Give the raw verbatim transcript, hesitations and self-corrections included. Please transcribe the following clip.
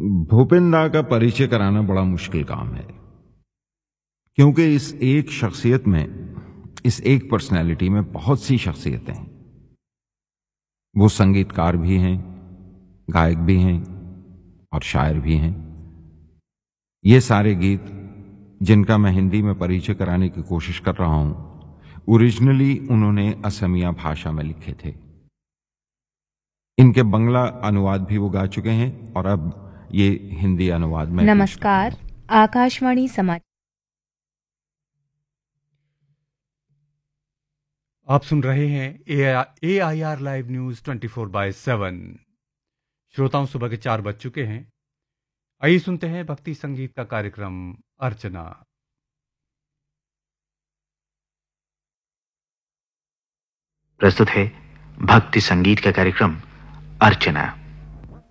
भूपेन दा का परिचय कराना बड़ा मुश्किल काम है, क्योंकि इस एक शख्सियत में, इस एक पर्सनैलिटी में बहुत सी शख्सियतें हैं। वो संगीतकार भी हैं, गायक भी हैं और शायर भी हैं। ये सारे गीत जिनका मैं हिंदी में परिचय कराने की कोशिश कर रहा हूं, ओरिजिनली उन्होंने असमिया भाषा में लिखे थे। इनके बंगला अनुवाद भी वो गा चुके हैं और अब ये हिंदी अनुवाद में। नमस्कार, आकाशवाणी समाचार। आप सुन रहे हैं ए I R live news twenty four by seven. श्रोताओं, सुबह के चार बज चुके हैं। आइए सुनते हैं भक्ति संगीत का कार्यक्रम अर्चना। प्रस्तुत है भक्ति संगीत का कार्यक्रम अर्चना।